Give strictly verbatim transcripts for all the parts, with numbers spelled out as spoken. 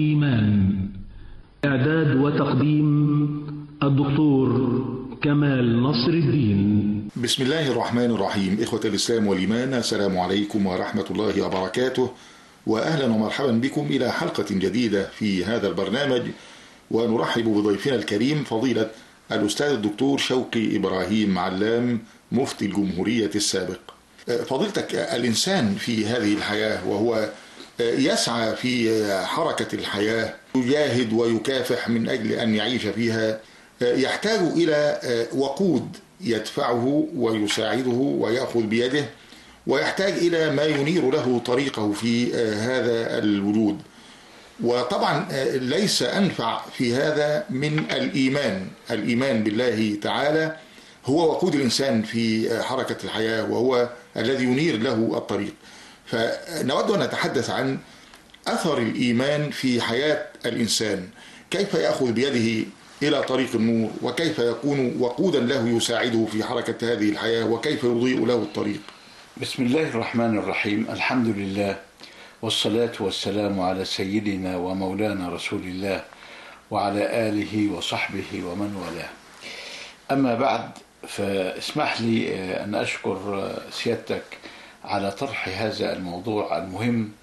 إيمان. إعداد وتقديم الدكتور كمال نصر الدين. بسم الله الرحمن الرحيم. إخوة الإسلام والإيمان، السلام عليكم ورحمة الله وبركاته، وأهلا ومرحبا بكم إلى حلقة جديدة في هذا البرنامج. ونرحب بضيفنا الكريم فضيلة الأستاذ الدكتور شوقي إبراهيم علام، مفتي الجمهورية السابق. فضيلتك، الإنسان في هذه الحياة وهو يسعى في حركة الحياة، يجاهد ويكافح من أجل أن يعيش فيها، يحتاج إلى وقود يدفعه ويساعده ويأخذ بيده، ويحتاج إلى ما ينير له طريقه في هذا الوجود. وطبعا ليس أنفع في هذا من الإيمان. الإيمان بالله تعالى هو وقود الإنسان في حركة الحياة، وهو الذي ينير له الطريق. فنود أن نتحدث عن أثر الإيمان في حياة الإنسان، كيف يأخذ بيده إلى طريق النور، وكيف يكون وقودا له يساعده في حركة هذه الحياة، وكيف يضيء له الطريق. بسم الله الرحمن الرحيم. الحمد لله والصلاة والسلام على سيدنا ومولانا رسول الله وعلى آله وصحبه ومن والاه. أما بعد، فاسمح لي أن أشكر سيادتك على طرح هذا الموضوع المهم،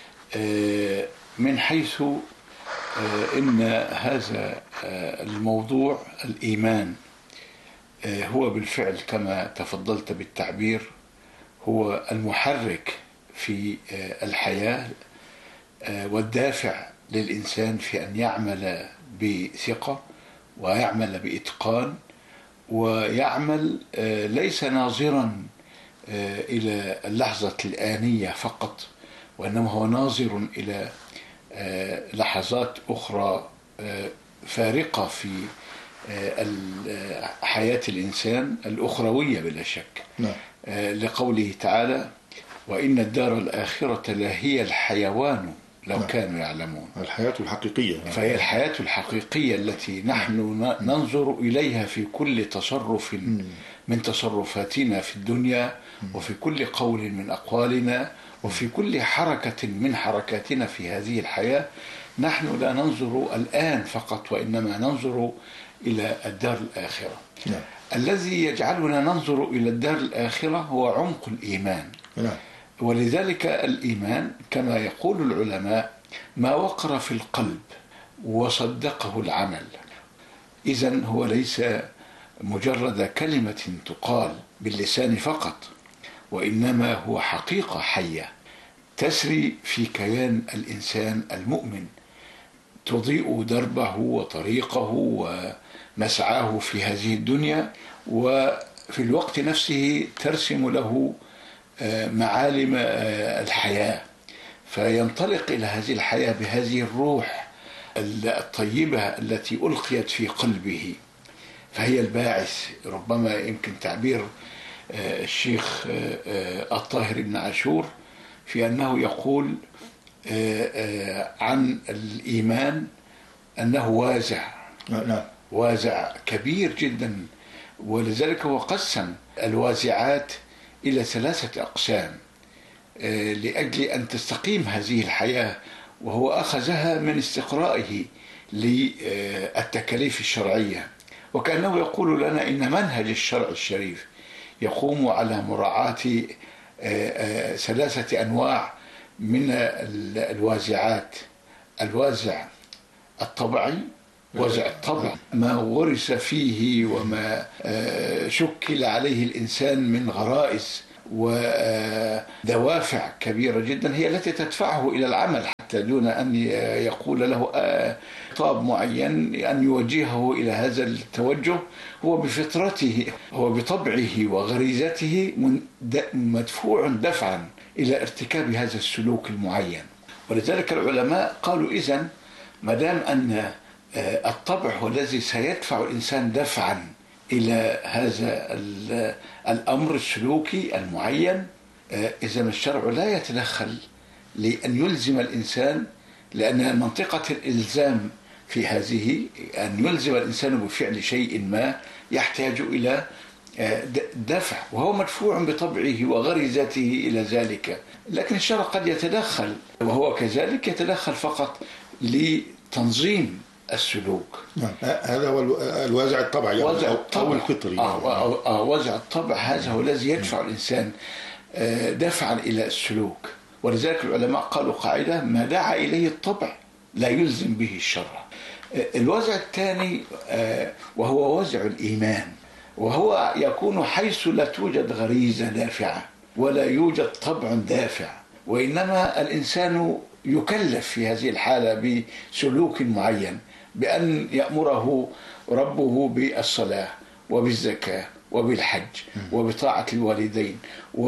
من حيث إن هذا الموضوع الإيمان هو بالفعل كما تفضلت بالتعبير هو المحرك في الحياة والدافع للإنسان في أن يعمل بثقة ويعمل بإتقان، ويعمل ليس ناظرا إلى اللحظة الآنية فقط، وإنما هو ناظر إلى لحظات أخرى فارقة في حياة الإنسان الأخروية بلا شك. نعم. لقوله تعالى: وإن الدار الآخرة لهي الحيوان لو نعم. كانوا يعلمون. الحياة الحقيقية. فهي الحياة الحقيقية التي نحن ننظر إليها في كل تصرف من تصرفاتنا في الدنيا، وفي كل قول من أقوالنا، وفي كل حركة من حركاتنا في هذه الحياة. نحن لا ننظر الآن فقط، وإنما ننظر إلى الدار الآخرة. نعم. الذي يجعلنا ننظر إلى الدار الآخرة هو عمق الإيمان. نعم. ولذلك الإيمان كما يقول العلماء ما وقر في القلب وصدقه العمل. إذن هو ليس مجرد كلمة تقال باللسان فقط، وإنما هو حقيقة حية تسري في كيان الإنسان المؤمن، تضيء دربه وطريقه ومسعاه في هذه الدنيا، وفي الوقت نفسه ترسم له معالم الحياة، فينطلق إلى هذه الحياة بهذه الروح الطيبة التي ألقيت في قلبه، فهي الباعث. ربما يمكن تعبير الشيخ الطاهر بن عاشور في أنه يقول عن الإيمان أنه وازع. نعم. وازع كبير جدا، ولذلك هو قسم الوازعات إلى ثلاثة أقسام لأجل أن تستقيم هذه الحياة، وهو أخذها من استقرائه للتكاليف الشرعية، وكأنه يقول لنا إن منهج الشرع الشريف يقوم على مراعاة ثلاثة أنواع من الوازعات: الوازع الطبعي، وازع الطبع ما ورث فيه وما شكل عليه الإنسان من غرائز ودوافع كبيرة جدا هي التي تدفعه إلى العمل، حتى دون أن يقول له خطاب معين أن يوجهه إلى هذا التوجه. هو بفطرته، هو بطبعه وغريزته مدفوع دفعا إلى ارتكاب هذا السلوك المعين. ولذلك العلماء قالوا إذن ما دام أن الطبع هو الذي سيدفع الإنسان دفعا إلى هذا الأمر السلوكي المعين، إذن الشرع لا يتدخل لأن يلزم الإنسان، لأن منطقة الإلزام في هذه أن يلزم الإنسان بفعل شيء ما يحتاج إلى دفع، وهو مدفوع بطبعه وغريزته إلى ذلك. لكن الشرع قد يتدخل، وهو كذلك يتدخل فقط لتنظيم السلوك. نعم. هذا هو الوازع الطبعي أو, أو الفطري. آه آه آه وازع الطبع هذا هو الذي يدفع الإنسان دفعا إلى السلوك. ولذلك العلماء قالوا قاعدة: ما دعا إليه الطبع لا يلزم به الشر. الوازع الثاني وهو وازع الإيمان، وهو يكون حيث لا توجد غريزة دافعة ولا يوجد طبع دافع، وإنما الإنسان يكلف في هذه الحالة بسلوك معين، بأن يأمره ربه بالصلاة وبالزكاة وبالحج وبطاعة الوالدين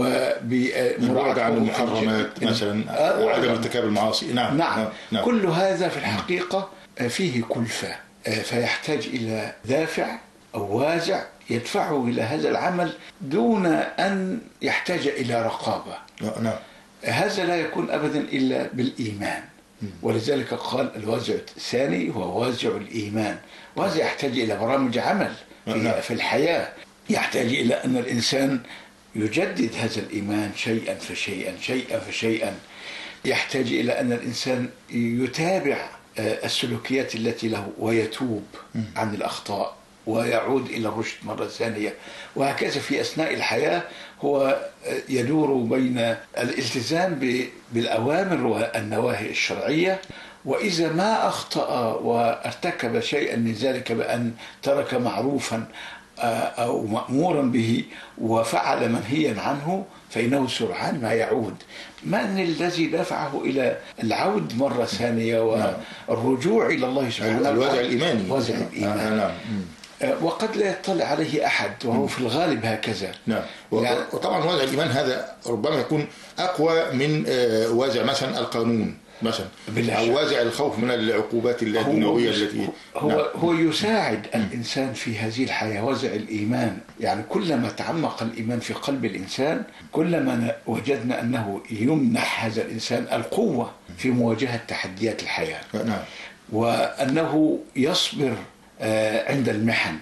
وبمراعاة عن المحرمات مثلا، وعدم ارتكاب المعاصي. نعم. نعم. نعم. كل هذا في الحقيقة فيه كلفة، فيحتاج إلى دافع أو وازع يدفعه إلى هذا العمل دون أن يحتاج إلى رقابة. نعم. هذا لا يكون أبدا إلا بالإيمان. ولذلك قال الوازع الثاني هو وازع الإيمان، وهذا يحتاج إلى برامج عمل في, في الحياة، يحتاج إلى أن الإنسان يجدد هذا الإيمان شيئا فشيئا شيئا فشيئا، يحتاج إلى أن الإنسان يتابع السلوكيات التي له ويتوب عن الأخطاء ويعود إلى الرشد مرة ثانية، وهكذا في أثناء الحياة هو يدور بين الالتزام بالأوامر والنواهي الشرعية، وإذا ما أخطأ وارتكب شيئا من ذلك بأن ترك معروفا أو مأمورا به وفعل منهيا عنه فإنه سرعان ما يعود. من الذي دفعه إلى العود مرة ثانية والرجوع إلى الله سبحانه وتعالى؟ الوازع الإيماني. الوازع الإيماني. نعم. وقد لا يطلع عليه أحد، وهو في الغالب هكذا. نعم. يعني وطبعا وازع الإيمان هذا ربما يكون أقوى من وازع مثلا القانون مثلا، أو وازع الخوف من العقوبات الدنيوية التي هو نعم. هو يساعد الإنسان في هذه الحياة. وازع الإيمان يعني كلما تعمق الإيمان في قلب الإنسان كلما وجدنا أنه يمنح هذا الإنسان القوة في مواجهة تحديات الحياة. نعم. وأنه يصبر عند المحن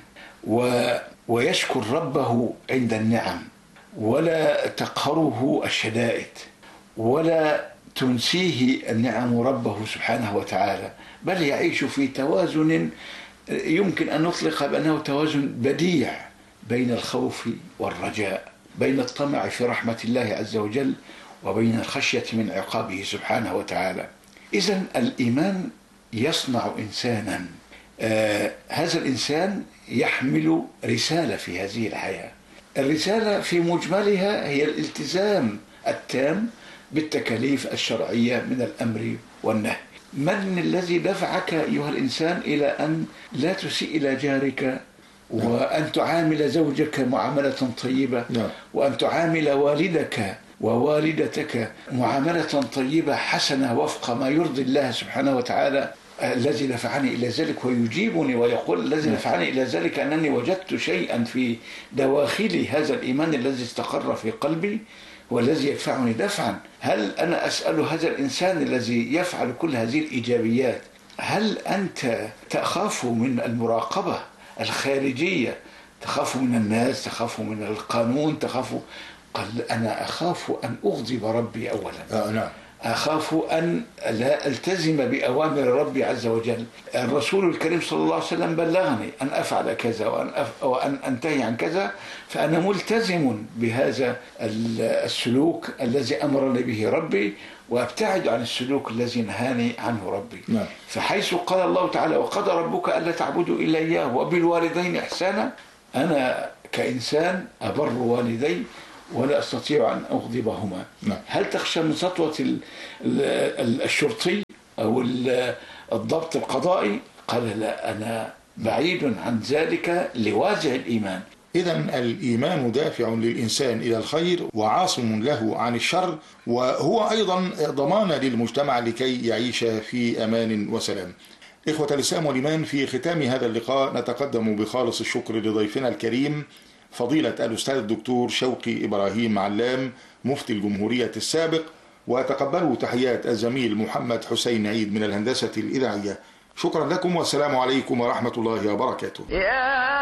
ويشكر ربه عند النعم، ولا تقهره الشدائد ولا تنسيه النعم ربه سبحانه وتعالى، بل يعيش في توازن يمكن أن نطلق بأنه توازن بديع بين الخوف والرجاء، بين الطمع في رحمة الله عز وجل وبين الخشية من عقابه سبحانه وتعالى. إذن الإيمان يصنع إنسانا، آه هذا الإنسان يحمل رسالة في هذه الحياة. الرسالة في مجملها هي الالتزام التام بالتكاليف الشرعية من الأمر والنهي. من الذي دفعك أيها الإنسان إلى أن لا تسيء إلى جارك، وأن تعامل زوجك معاملة طيبة، وأن تعامل والدك ووالدتك معاملة طيبة حسنة وفق ما يرضي الله سبحانه وتعالى؟ الذي دفعني إلى ذلك ويجيبني ويقول الذي دفعني إلى ذلك أنني وجدت شيئا في دواخلي هذا الإيمان الذي استقر في قلبي والذي يدفعني دفعا. هل أنا أسأل هذا الإنسان الذي يفعل كل هذه الإيجابيات، هل أنت تخاف من المراقبة الخارجية، تخاف من الناس، تخاف من القانون، تخاف؟ قال أنا أخاف أن أغضب ربي أولا. آه نعم. أخاف أن لا ألتزم بأوامر ربي عز وجل. الرسول الكريم صلى الله عليه وسلم بلغني أن أفعل كذا وأن, أف... وأن أنتهي عن كذا، فأنا ملتزم بهذا السلوك الذي أمرني به ربي، وأبتعد عن السلوك الذي نهاني عنه ربي. نعم. فحيث قال الله تعالى وقضى ربك ألا تعبدوا إلا إياه وبالوالدين إحسانا، أنا كإنسان أبر والدي ولا أستطيع أن أغضبهما. نعم. هل تخشى من سطوة الشرطي أو الضبط القضائي؟ قال لا، أنا بعيد عن ذلك لوازع الإيمان. إذن الإيمان دافع للإنسان إلى الخير وعاصم له عن الشر، وهو أيضا ضمان للمجتمع لكي يعيش في أمان وسلام. إخوة الإسلام والإيمان، في ختام هذا اللقاء نتقدم بخالص الشكر لضيفنا الكريم فضيلة الأستاذ الدكتور شوقي إبراهيم علام مفتي الجمهورية السابق، وتقبلوا تحيات الزميل محمد حسين عيد من الهندسة الإذاعية. شكرا لكم والسلام عليكم ورحمة الله وبركاته.